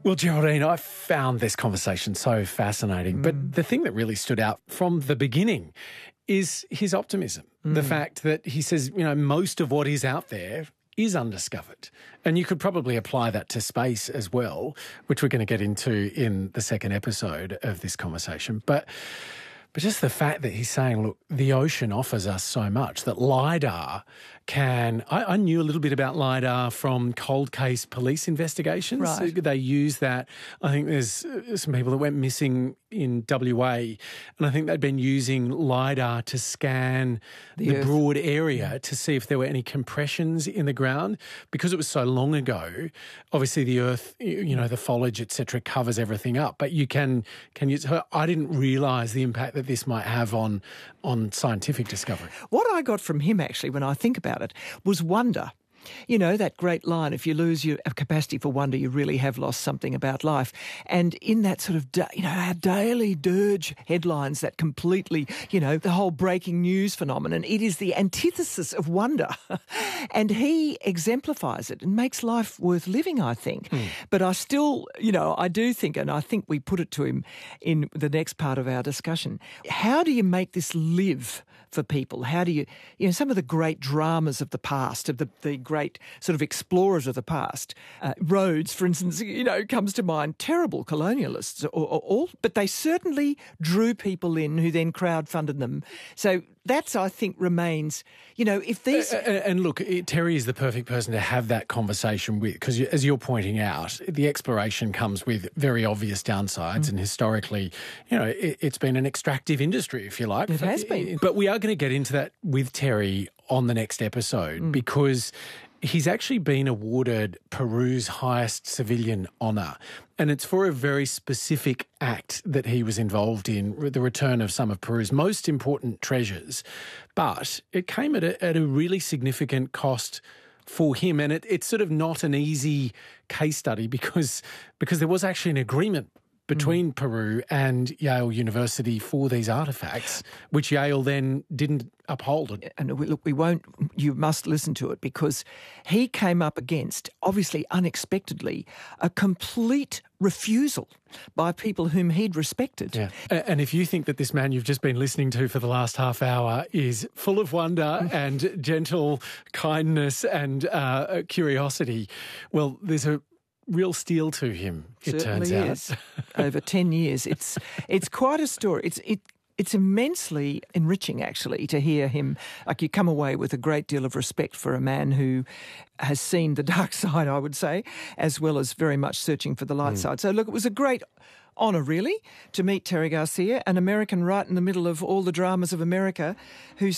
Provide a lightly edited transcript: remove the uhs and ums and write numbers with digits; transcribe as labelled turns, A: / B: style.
A: Well, Geraldine, I found this conversation so fascinating. But the thing that really stood out from the beginning is his optimism. The fact that he says, most of what is out there is undiscovered. And you could probably apply that to space as well, which we're going to get into in the second episode of this conversation. But just the fact that he's saying, look, the ocean offers us so much that LIDAR can... I knew a little bit about LIDAR from cold case police investigations.
B: Right.
A: They use that. I think there's some people that went missing in WA, and I think they'd been using LIDAR to scan the broad area to see if there were any compressions in the ground. Because it was so long ago, obviously the earth, the foliage, etc., covers everything up. But you can use... I didn't realise the impact that this might have on scientific discovery.
B: What I got from him, actually, when I think about it, was wonder. That great line, if you lose your capacity for wonder, you really have lost something about life. And in that sort of, our daily dirge headlines that completely, the whole breaking news phenomenon, it is the antithesis of wonder. And he exemplifies it and makes life worth living, I think. But I still, I do think, and I think we put it to him in the next part of our discussion, how do you make this live for people? How do you, some of the great dramas of the past, of the great sort of explorers of the past, Rhodes, for instance, comes to mind, terrible colonialists, but they certainly drew people in who then crowdfunded them. So that's, I think, remains, if these...
A: And look, Terry is the perfect person to have that conversation with, because as you're pointing out, the exploration comes with very obvious downsides, and historically, it's been an extractive industry, if you like.
B: It has been.
A: But we are going to get into that with Terry on the next episode, because he's actually been awarded Peru's highest civilian honour, and it's for a very specific act that he was involved in, the return of some of Peru's most important treasures. But it came at a really significant cost for him, and it's sort of not an easy case study because there was actually an agreement between Peru and Yale University for these artefacts, which Yale then didn't uphold.
B: And look, you must listen to it, because he came up against, obviously unexpectedly, a complete refusal by people whom he'd respected.
A: Yeah. And if you think that this man you've just been listening to for the last half hour is full of wonder and gentle kindness and curiosity, well, there's a real steel to him, it turns out.
B: Is. Over 10 years. It's quite a story. It's immensely enriching, actually, to hear him. Like, you come away with a great deal of respect for a man who has seen the dark side, I would say, as well as very much searching for the light side. So, look, it was a great honour, really, to meet Terry Garcia, an American right in the middle of all the dramas of America, who